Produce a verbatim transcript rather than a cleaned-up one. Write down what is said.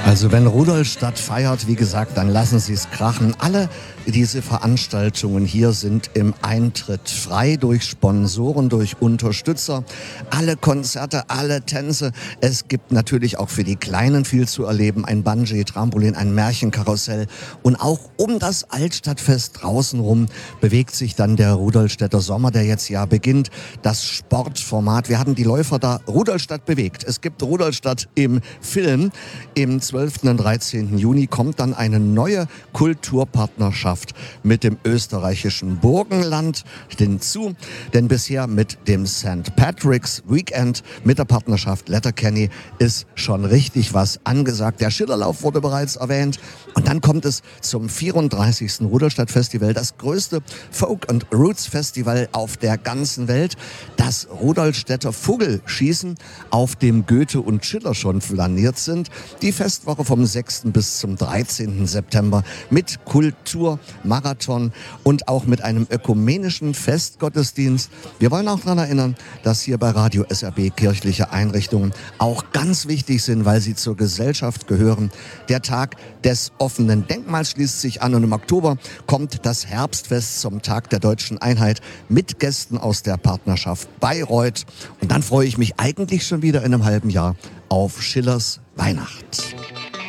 Also wenn Rudolstadt feiert, wie gesagt, dann lassen Sie es krachen. Alle diese Veranstaltungen hier sind im Eintritt frei durch Sponsoren, durch Unterstützer. Alle Konzerte, alle Tänze. Es gibt natürlich auch für die Kleinen viel zu erleben. Ein Bungee, Trampolin, ein Märchenkarussell. Und auch um das Altstadtfest draußen rum bewegt sich dann der Rudolstädter Sommer, der jetzt ja beginnt. Das Sportformat. Wir hatten die Läufer da. Rudolstadt bewegt. Es gibt Rudolstadt im Film. Im zwölften und dreizehnten Juni kommt dann eine neue Kulturpartnerschaft mit dem österreichischen Burgenland hinzu. Denn bisher mit dem Sankt Patrick's Weekend, mit der Partnerschaft Letterkenny, ist schon richtig was angesagt. Der Schillerlauf wurde bereits erwähnt. Und dann kommt es zum vierunddreißigsten Rudolstadt Festival, das größte Folk- und Roots-Festival auf der ganzen Welt. Das Rudolstädter Vogelschießen, auf dem Goethe und Schiller schon flaniert sind. Die Festwoche vom sechsten bis zum dreizehnten September mit Kultur, Marathon und auch mit einem ökumenischen Festgottesdienst. Wir wollen auch daran erinnern, dass hier bei Radio S R B kirchliche Einrichtungen auch ganz wichtig sind, weil sie zur Gesellschaft gehören. Der Tag des offenen Denkmals schließt sich an und im Oktober kommt das Herbstfest zum Tag der deutschen Einheit mit Gästen aus der Partnerschaft Bayreuth. Und dann freue ich mich eigentlich schon wieder in einem halben Jahr auf Schillers Weihnacht.